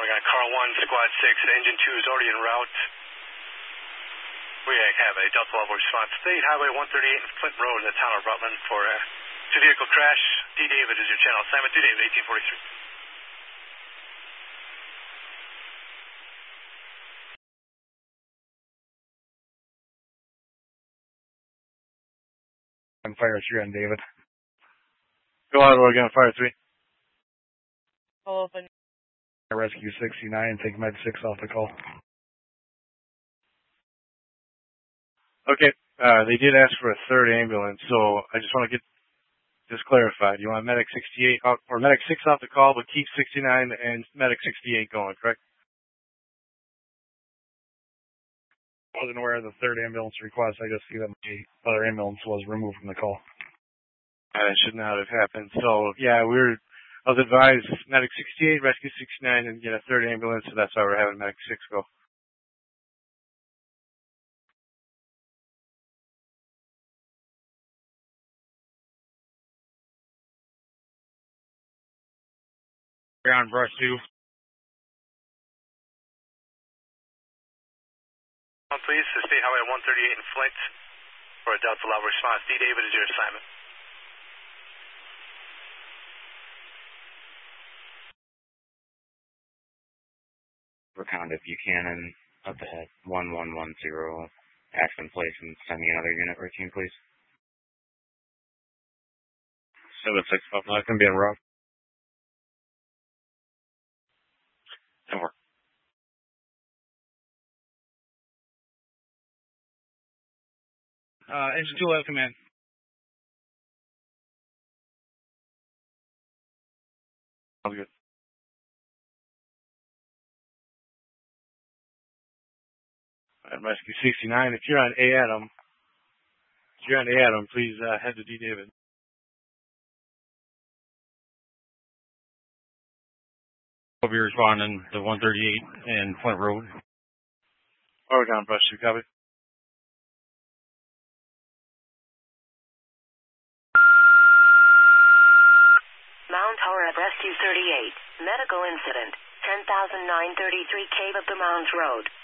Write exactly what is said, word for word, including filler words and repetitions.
we got car one, squad six, engine two is already en route. We have a Delta level response. State Highway one thirty-eight and Flint Road in the town of Rutland for a two-vehicle crash. D. David is your channel assignment. D. David, eighteen forty-three. I'm fire three on David. Go out, we're going to fire three. Call open. Rescue sixty-nine, take med six off the call. Okay, uh, they did ask for a third ambulance, so I just want to get this clarified. You want medic sixty-eight, out, or medic six off the call, but keep sixty-nine and medic sixty-eight going, correct? I wasn't aware of the third ambulance request. I just see that the other ambulance was removed from the call. Uh, that should not have happened. So, yeah, we were, I was advised medic sixty-eight, rescue sixty-nine, and get a third ambulance, so that's why we're having medic six go. We're on brush two. Please, to State Highway one thirty-eight in Flint for a Delta level response. D. David is your assignment. Recount if you can, and up ahead, one one one zero, accident place, and send me another unit routine, please. seven six five, no, it's going to be en route. Over. Uh, engine two have command. Sounds good. And rescue sixty-nine, if you're on A Adam, if you're on A Adam, please uh, head to D. David. Hope you're responding to one thirty-eight and Flint Road. Oregon, brush two, copy. Mount Horeb Rescue thirty-eight. Medical incident. ten thousand nine hundred thirty-three Cave of the Mounds Road.